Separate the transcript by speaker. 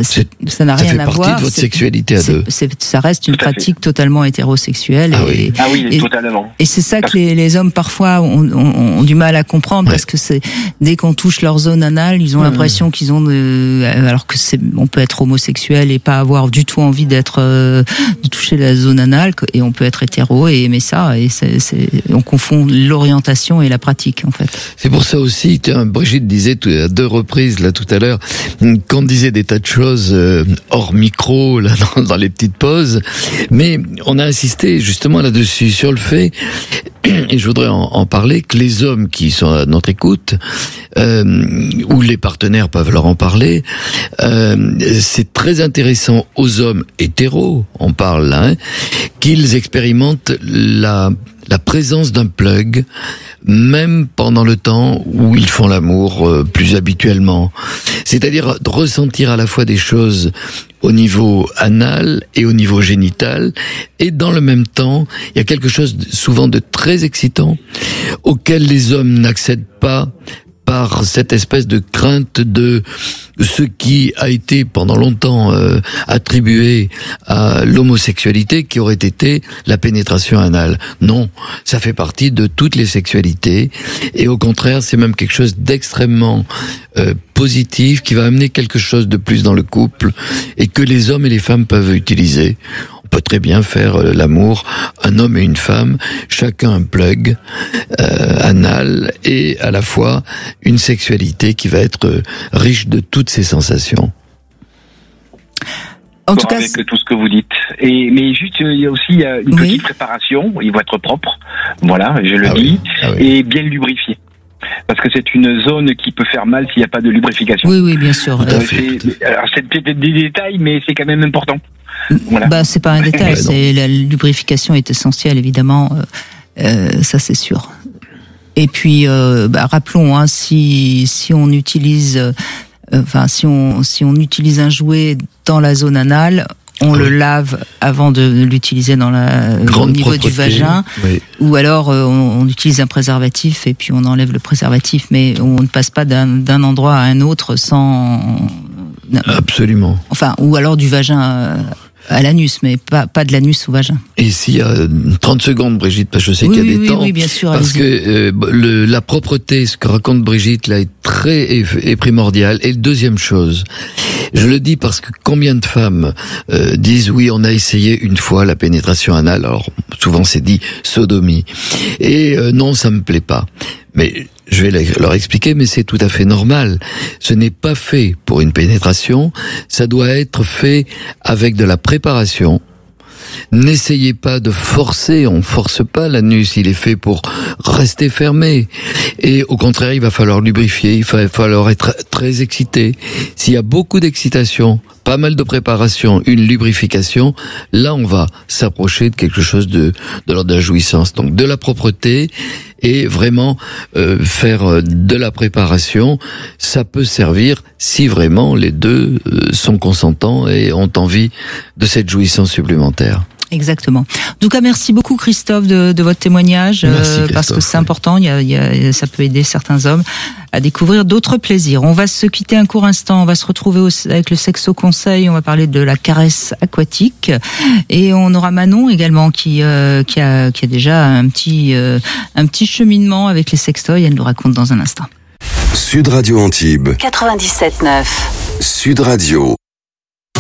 Speaker 1: ça n'a rien à voir.
Speaker 2: Ça fait partie de votre sexualité à deux.
Speaker 1: Ça reste une pratique totalement hétérosexuelle.
Speaker 3: Totalement.
Speaker 1: Et c'est ça que les hommes parfois ont du mal à comprendre, parce que dès qu'on touche leur zone anale, ils ont l'impression qu'ils ont alors que on peut être homosexuel et pas avoir du tout envie de toucher la zone anale, et on peut être hétéro et aimer ça, et on confond l'orientation et la pratique, en fait.
Speaker 2: C'est pour ça aussi, Brigitte disait à 2 reprises là tout à l'heure qu'on disait des tas de choses hors micro là dans les petites pauses, mais on a insisté justement là-dessus sur le fait, et je voudrais en parler, que les hommes qui sont à notre écoute, ou les partenaires peuvent leur en parler, c'est très intéressant aux hommes hétéros, on parle là, qu'ils expérimentent la présence d'un plug, même pendant le temps où ils font l'amour plus habituellement. C'est-à-dire de ressentir à la fois des choses au niveau anal et au niveau génital, et dans le même temps, il y a quelque chose souvent de très excitant auquel les hommes n'accèdent pas par cette espèce de crainte de ce qui a été pendant longtemps attribué à l'homosexualité, qui aurait été la pénétration anale. Non, ça fait partie de toutes les sexualités, et au contraire, c'est même quelque chose d'extrêmement positif, qui va amener quelque chose de plus dans le couple, et que les hommes et les femmes peuvent utiliser. On peut très bien faire l'amour, un homme et une femme, chacun un plug anal, et à la fois une sexualité qui va être riche de toutes ces sensations.
Speaker 3: En tout cas, avec tout ce que vous dites. Mais juste, il y a aussi une petite préparation. Il va être propre, voilà, je le dis, et bien lubrifié. Parce que c'est une zone qui peut faire mal s'il n'y a pas de lubrification.
Speaker 1: Oui, bien sûr.
Speaker 3: Alors c'est peut-être des détails, mais c'est quand même important. Voilà.
Speaker 1: C'est pas un détail, la lubrification est essentielle, évidemment, ça c'est sûr. Et puis, rappelons, si on utilise, si on utilise un jouet dans la zone anale, on le lave avant de l'utiliser au niveau du vagin, ou alors on utilise un préservatif et puis on enlève le préservatif, mais on ne passe pas d'un endroit à un autre sans...
Speaker 2: Absolument.
Speaker 1: Enfin, ou alors du vagin à l'anus, mais pas de l'anus au vagin.
Speaker 2: Et s'il y a 30 secondes, Brigitte, parce que je sais qu'il y a des temps.
Speaker 1: Oui, bien sûr.
Speaker 2: Parce que la propreté, ce que raconte Brigitte, là, est primordial. Et deuxième chose, je le dis parce que combien de femmes disent oui, on a essayé une fois la pénétration anale. Alors souvent c'est dit sodomie. Et non, ça me plaît pas. Mais je vais leur expliquer, mais c'est tout à fait normal. Ce n'est pas fait pour une pénétration, ça doit être fait avec de la préparation. N'essayez pas de forcer, on force pas l'anus, il est fait pour rester fermé. Et au contraire, il va falloir lubrifier, il va falloir être très excité. S'il y a beaucoup d'excitation, pas mal de préparation, une lubrification, là on va s'approcher de quelque chose de l'ordre de la jouissance. Donc de la propreté et vraiment faire de la préparation, ça peut servir si vraiment les deux sont consentants et ont envie de cette jouissance supplémentaire.
Speaker 1: Exactement. En tout cas, merci beaucoup Christophe de votre témoignage, parce que c'est important. Ça peut aider certains hommes à découvrir d'autres plaisirs. On va se quitter un court instant. On va se retrouver avec le Sexo Conseil. On va parler de la caresse aquatique, et on aura Manon également qui a déjà un petit cheminement avec les sextoys. Elle nous raconte dans un instant.
Speaker 4: Sud Radio Antibes
Speaker 5: 97.9.
Speaker 4: Sud Radio.